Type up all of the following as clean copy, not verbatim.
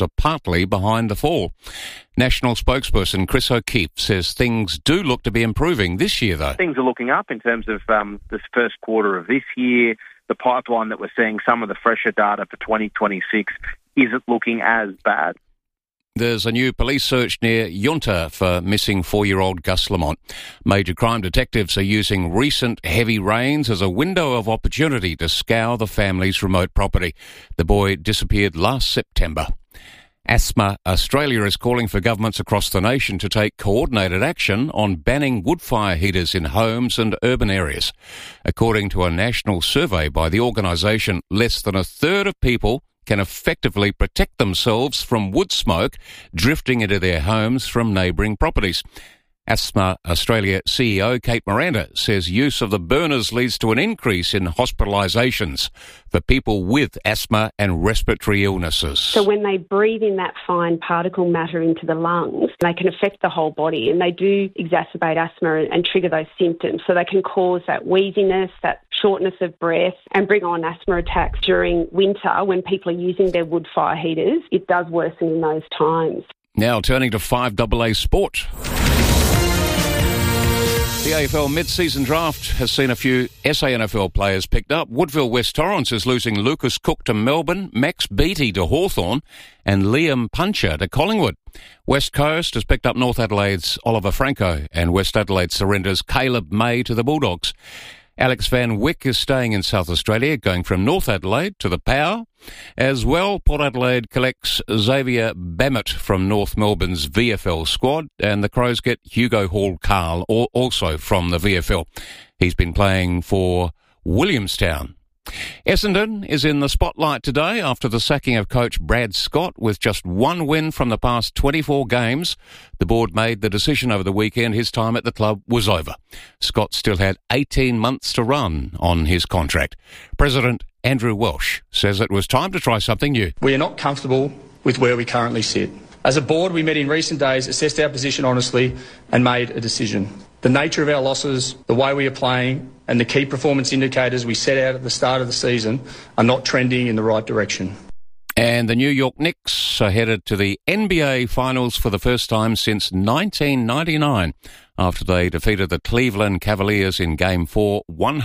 are partly behind the fall. National spokesperson Chris O'Keefe says things do look to be improving this year, though. Things are looking up in terms of this first quarter of this year. The pipeline that we're seeing, some of the fresher data for 2026, isn't looking as bad. There's a new police search near Yunta for missing 4-year-old Gus Lamont. Major crime detectives are using recent heavy rains as a window of opportunity to scour the family's remote property. The boy disappeared last September. Asthma Australia is calling for governments across the nation to take coordinated action on banning wood fire heaters in homes and urban areas. According to a national survey by the organisation, less than a third of people can effectively protect themselves from wood smoke drifting into their homes from neighbouring properties. Asthma Australia CEO Kate Miranda says use of the burners leads to an increase in hospitalisations for people with asthma and respiratory illnesses. So when they breathe in that fine particle matter into the lungs, they can affect the whole body, and they do exacerbate asthma and trigger those symptoms. So they can cause that wheeziness, that shortness of breath, and bring on asthma attacks during winter when people are using their wood fire heaters. It does worsen in those times. Now turning to 5AA sport. The AFL mid-season draft has seen a few SANFL players picked up. Woodville West Torrens is losing Lucas Cook to Melbourne, Max Beattie to Hawthorn, and Liam Puncher to Collingwood. West Coast has picked up North Adelaide's Oliver Franco, and West Adelaide surrenders Caleb May to the Bulldogs. Alex Van Wyck is staying in South Australia, going from North Adelaide to the Power. As well, Port Adelaide collects Xavier Bammett from North Melbourne's VFL squad, and the Crows get Hugo Hall-Carl, also from the VFL. He's been playing for Williamstown. Essendon is in the spotlight today after the sacking of coach Brad Scott with just one win from the past 24 games. The board made the decision over the weekend his time at the club was over. Scott still had 18 months to run on his contract. President Andrew Welsh says it was time to try something new. We are not comfortable with where we currently sit. As a board, we met in recent days, assessed our position honestly and made a decision. The nature of our losses, the way we are playing, and the key performance indicators we set out at the start of the season are not trending in the right direction. And the New York Knicks are headed to the NBA Finals for the first time since 1999 after they defeated the Cleveland Cavaliers in Game 4,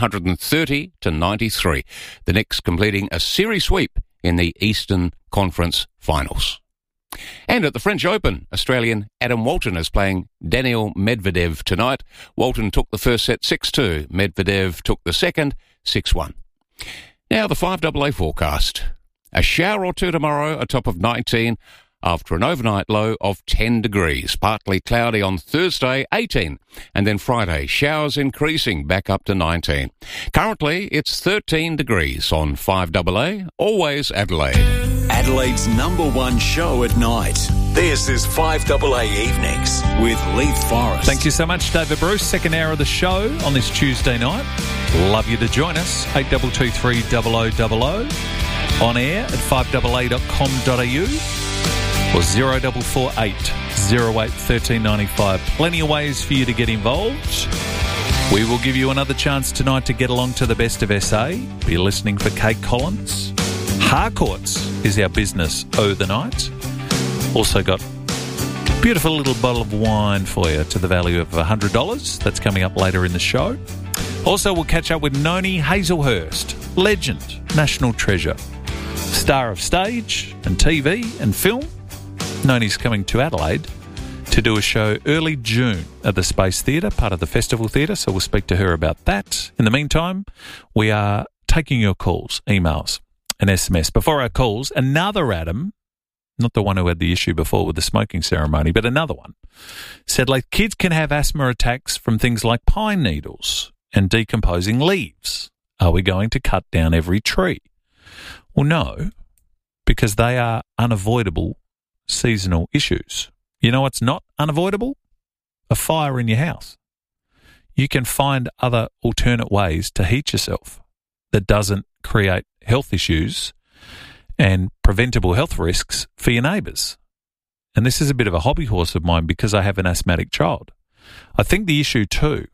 130-93. The Knicks completing a series sweep in the Eastern Conference Finals. And at the French Open, Australian Adam Walton is playing Daniil Medvedev tonight. Walton took the first set 6-2. Medvedev took the second 6-1. Now the 5AA forecast. A shower or two tomorrow, a top of 19, after an overnight low of 10 degrees. Partly cloudy on Thursday, 18. And then Friday, showers increasing back up to 19. Currently, it's 13 degrees on 5AA, always Adelaide. Adelaide's #1 show at night. This is 5AA Evenings with Leith Forrest. Thank you so much, David Bruce. Second hour of the show on this Tuesday night. Love you to join us. 8223 0000 on air at 5AA.com.au or 0448 08 1395. Plenty of ways for you to get involved. We will give you another chance tonight to get along to the best of SA. Be listening for Kate Collins. Harcourts is our business the night. Also got a beautiful little bottle of wine for you to the value of $100. That's coming up later in the show. Also, we'll catch up with Noni Hazelhurst, legend, national treasure, star of stage and TV and film. Noni's coming to Adelaide to do a show early June at the Space Theatre, part of the Festival Theatre, so we'll speak to her about that. In the meantime, we are taking your calls, emails, and SMS. Before our calls, another Adam, not the one who had the issue before with the smoking ceremony, but another one, said like kids can have asthma attacks from things like pine needles and decomposing leaves. Are we going to cut down every tree? Well, no, because they are unavoidable seasonal issues. You know what's not unavoidable? A fire in your house. You can find other alternate ways to heat yourself that doesn't create health issues and preventable health risks for your neighbours. And this is a bit of a hobby horse of mine because I have an asthmatic child. I think the issue too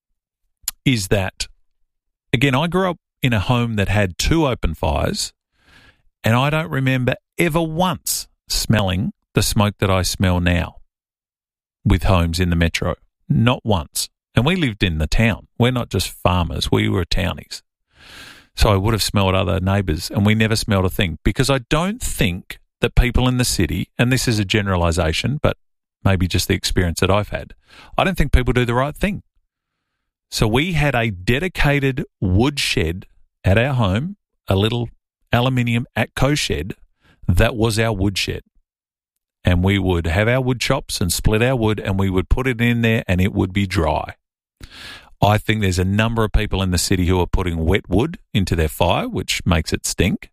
is that, again, I grew up in a home that had 2 open fires, and I don't remember ever once smelling the smoke that I smell now with homes in the metro. Not once. And we lived in the town. We're not just farmers. We were townies. So I would have smelled other neighbours, and we never smelled a thing, because I don't think that people in the city, and this is a generalisation, but maybe just the experience that I've had, I don't think people do the right thing. So we had a dedicated wood shed at our home, a little aluminium Atco shed that was our wood shed. And we would have our wood chops and split our wood, and we would put it in there and it would be dry. I think there's a number of people in the city who are putting wet wood into their fire, which makes it stink.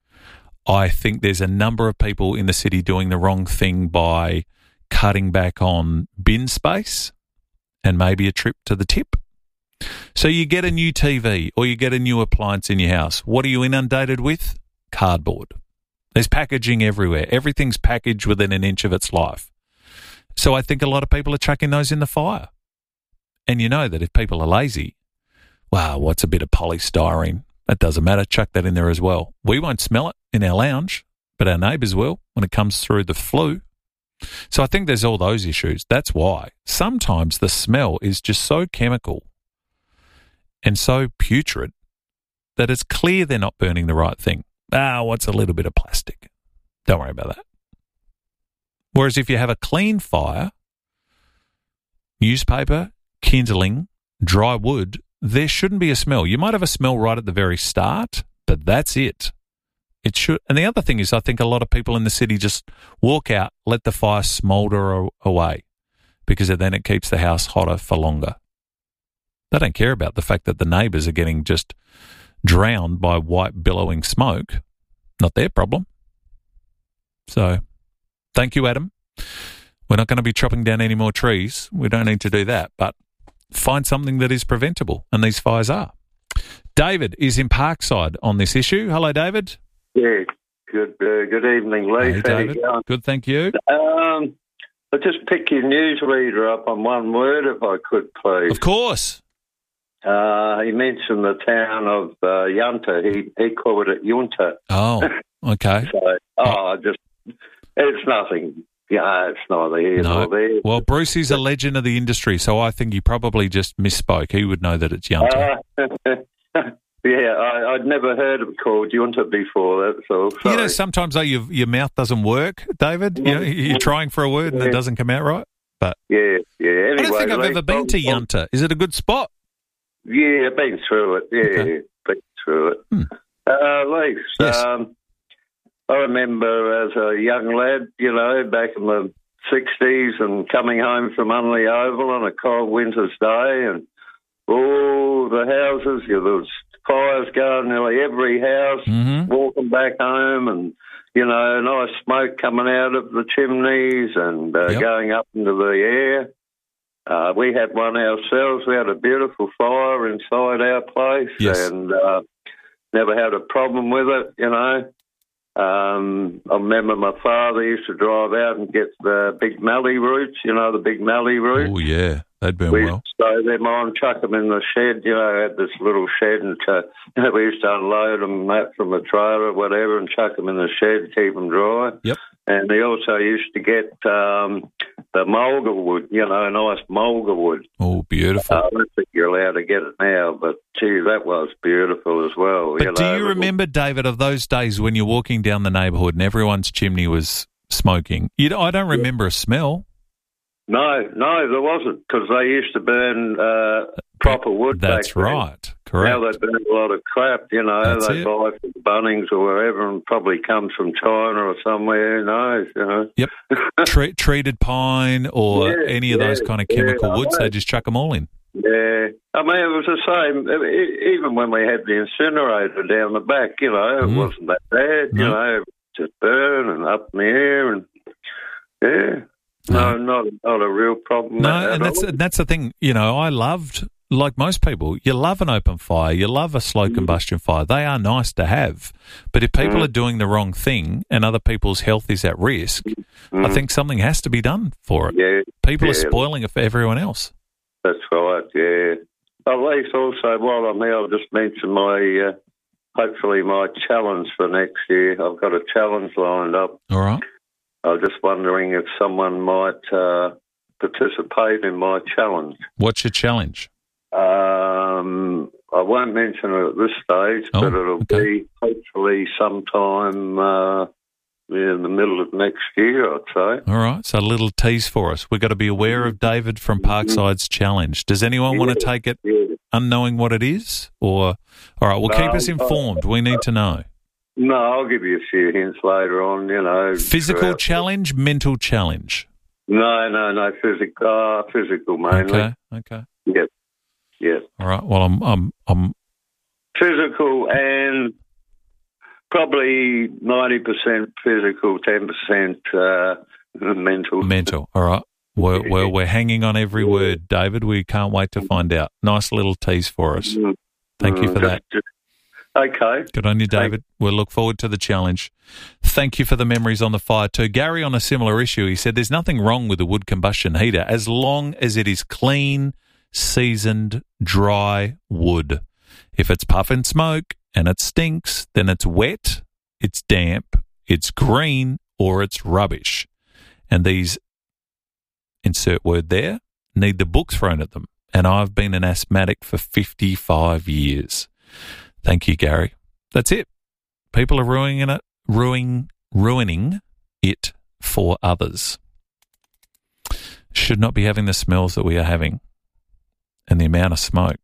I think there's a number of people in the city doing the wrong thing by cutting back on bin space and maybe a trip to the tip. So you get a new TV or you get a new appliance in your house. What are you inundated with? Cardboard. There's packaging everywhere. Everything's packaged within an inch of its life. So I think a lot of people are chucking those in the fire. And you know that if people are lazy, wow, what's a bit of polystyrene? That doesn't matter. Chuck that in there as well. We won't smell it in our lounge, but our neighbours will when it comes through the flue. So I think there's all those issues. That's why sometimes the smell is just so chemical and so putrid that it's clear they're not burning the right thing. What's a little bit of plastic? Don't worry about that. Whereas if you have a clean fire, newspaper, kindling, dry wood, there shouldn't be a smell. You might have a smell right at the very start, but that's it. It should. And the other thing is, I think a lot of people in the city just walk out, let the fire smoulder away, because then it keeps the house hotter for longer. They don't care about the fact that the neighbours are getting just drowned by white billowing smoke. Not their problem. So, thank you, Adam. We're not going to be chopping down any more trees. We don't need to do that, but find something that is preventable, and these fires are. David is in Parkside on this issue. Hello, David. Yeah, good evening, Lee. Hey, David. Good, thank you. I'll just pick your newsreader up on one word, if I could, please. Of course. He mentioned the town of Yunta. He called it Yunta. Oh, okay. It's nothing. Yeah, it's neither here nor there. Well, Brucey's a legend of the industry, so I think he probably just misspoke. He would know that it's Yunta. Yeah, I'd never heard it called Yunta before. That's all. Sorry. You know, sometimes though your mouth doesn't work, David. You know, you're trying for a word and it doesn't come out right. But yeah. Anyway, I don't think I've ever been to Yunta. Is it a good spot? Yeah, I've been through it. Yeah, okay. Been through it. Leaf, yes. I remember as a young lad, you know, back in the 60s and coming home from Unley Oval on a cold winter's day, and all the houses, there was fires going nearly every house, walking back home, and, you know, nice smoke coming out of the chimneys and going up into the air. We had one ourselves. We had a beautiful fire inside our place, and never had a problem with it, you know. I remember my father used to drive out and get the big mallee roots, you know, the big mallee roots. Oh, yeah, they'd burn well. We used to stow them on, chuck them in the shed, you know, had this little shed, and we used to unload them from a trailer or whatever and chuck them in the shed, keep them dry. Yep. And he also used to get the mulga wood, you know, nice mulga wood. Oh, beautiful. I don't think you're allowed to get it now, but, gee, that was beautiful as well. But do you remember, David, of those days when you're walking down the neighbourhood and everyone's chimney was smoking? I don't remember a smell. No, there wasn't, because they used to burn proper wood. That's right, correct. Now they burn a lot of crap, you know. They buy from Bunnings or wherever, and probably comes from China or somewhere, who knows, you know. Yep, treated pine or any of those kind of chemical woods, they just chuck them all in. Yeah, I mean, it was the same, even when we had the incinerator down the back, you know, it wasn't that bad, you know, just burn and up in the air and, No, not a real problem. No, and that's the thing. You know, I loved, like most people, you love an open fire, you love a slow combustion fire. They are nice to have. But if people are doing the wrong thing and other people's health is at risk, I think something has to be done for it. Yeah, people are spoiling it for everyone else. That's right, yeah. At least also, while I'm here, I'll just mention hopefully my challenge for next year. I've got a challenge lined up. All right. I was just wondering if someone might participate in my challenge. What's your challenge? I won't mention it at this stage, but it'll be hopefully sometime in the middle of next year, I'd say. All right, so a little tease for us. We've got to be aware of David from Parkside's challenge. Does anyone want to take it unknowing what it is? Or, all right, well, keep us informed. We need to know. No, I'll give you a few hints later on, you know. Physical challenge, mental challenge? No, physical mainly. Okay. Yep. All right, well, I'm physical and probably 90% physical, 10% mental. Mental, all right. Well, we're hanging on every word, David. We can't wait to find out. Nice little tease for us. Thank you for that. Okay. Good on you, David. We'll look forward to the challenge. Thank you for the memories on the fire too. Gary, on a similar issue, he said there's nothing wrong with a wood combustion heater as long as it is clean, seasoned, dry wood. If it's puff and smoke and it stinks, then it's wet, it's damp, it's green, or it's rubbish. And these, insert word there, need the book thrown at them. And I've been an asthmatic for 55 years. Thank you, Gary. That's it. People are ruining it for others. Should not be having the smells that we are having and the amount of smoke.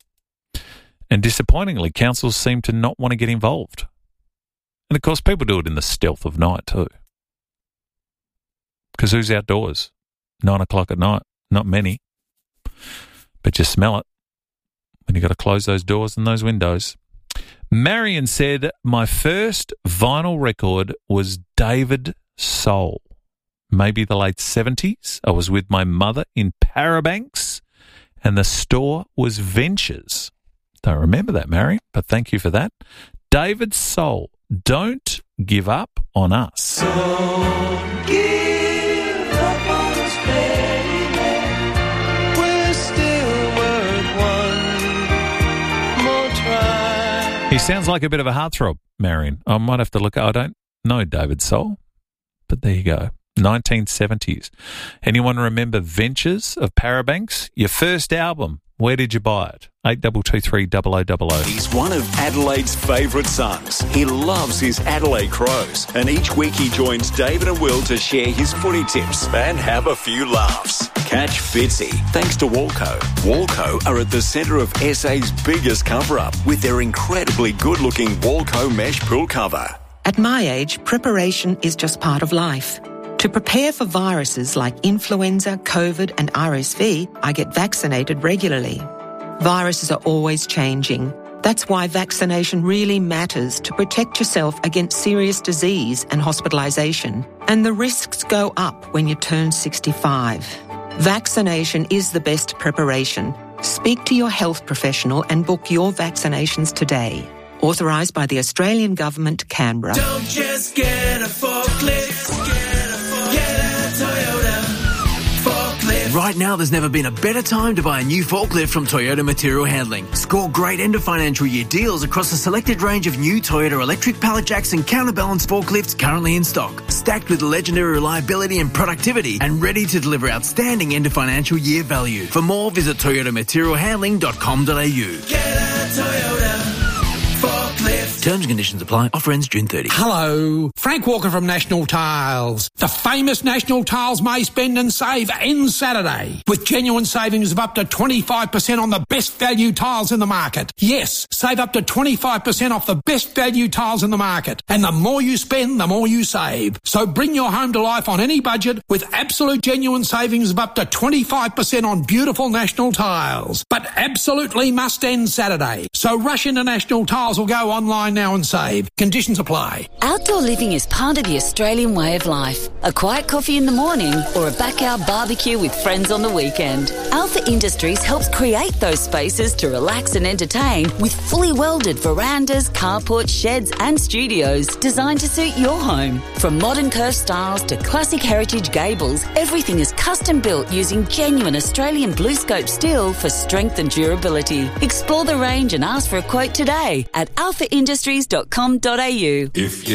And disappointingly, councils seem to not want to get involved. And of course, people do it in the stealth of night too. Because who's outdoors? 9 o'clock at night? Not many. But you smell it when you've got to close those doors and those windows. Marion said, my first vinyl record was David Soul. Maybe the late 70s. I was with my mother in Parabanks and the store was Ventures. Don't remember that, Marion, but thank you for that. David Soul, Don't Give Up on Us. Don't give up on us, baby. We're still worth one more try. He sounds like a bit of a heartthrob, Marion. I might have to look. I don't know David Soul, but there you go. 1970s. Anyone remember Ventures of Parabanks? Your first album. Where did you buy it? 8223 He's one of Adelaide's favourite sons. He loves his Adelaide Crows. And each week he joins David and Will to share his footy tips and have a few laughs. Catch Fitzy, thanks to Walco. Walco are at the centre of SA's biggest cover-up with their incredibly good-looking Walco mesh pool cover. At my age, preparation is just part of life. To prepare for viruses like influenza, COVID and RSV, I get vaccinated regularly. Viruses are always changing. That's why vaccination really matters to protect yourself against serious disease and hospitalisation. And the risks go up when you turn 65. Vaccination is the best preparation. Speak to your health professional and book your vaccinations today. Authorised by the Australian Government, Canberra. Don't just get a forklift, get a Toyota forklift. Right now, there's never been a better time to buy a new forklift from Toyota Material Handling. Score great end of financial year deals across a selected range of new Toyota electric pallet jacks and counterbalance forklifts currently in stock, stacked with legendary reliability and productivity and ready to deliver outstanding end of financial year value. For more, visit toyotamaterialhandling.com.au. Get a Toyota forklift. Terms and conditions apply. Offer ends June 30. Hello, Frank Walker from National Tiles. The famous National Tiles May Spend and Save ends Saturday with genuine savings of up to 25% on the best value tiles in the market. Yes, save up to 25% off the best value tiles in the market. And the more you spend, the more you save. So bring your home to life on any budget with absolute genuine savings of up to 25% on beautiful National Tiles. But absolutely must end Saturday. So rush into National Tiles or go online now and save. Conditions apply. Outdoor living is part of the Australian way of life. A quiet coffee in the morning or a backyard barbecue with friends on the weekend. Alpha Industries helps create those spaces to relax and entertain with fully welded verandas, carports, sheds and studios designed to suit your home. From modern curved styles to classic heritage gables, everything is custom built using genuine Australian blue scope steel for strength and durability. Explore the range and ask for a quote today at alphaindustries.com.au.